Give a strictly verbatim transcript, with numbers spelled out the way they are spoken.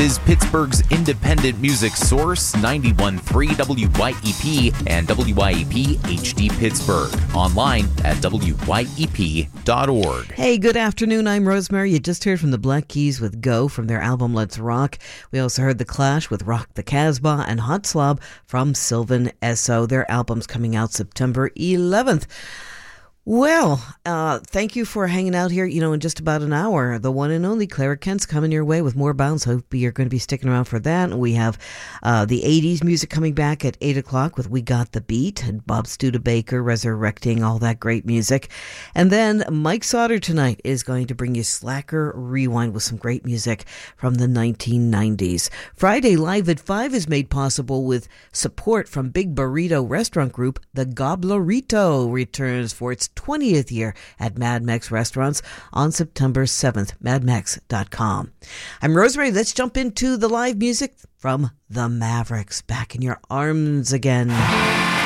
is Pittsburgh's independent music source, ninety-one point three W Y E P and W Y E P H D Pittsburgh. Online at W Y E P dot org. Hey, good afternoon. I'm Rosemary. You just heard from the Black Keys with Go from their album Let's Rock. We also heard The Clash with Rock the Casbah and Hot Slob from Sylvan Esso. Their album's coming out September eleventh. Well, uh, thank you for hanging out here. You know, in just about an hour, the one and only Clara Kent's coming your way with more Bounce. Hope you're going to be sticking around for that. We have uh, the eighties music coming back at eight o'clock with We Got the Beat and Bob Studebaker resurrecting all that great music. And then Mike Sauter tonight is going to bring you Slacker Rewind with some great music from the nineteen nineties. Friday Live at five is made possible with support from Big Burrito Restaurant Group. The Goblerito returns for its twentieth year at Mad Mex Restaurants on September seventh, mad mex dot com. I'm Rosemary. Let's jump into the live music from the Mavericks. Back in your arms again.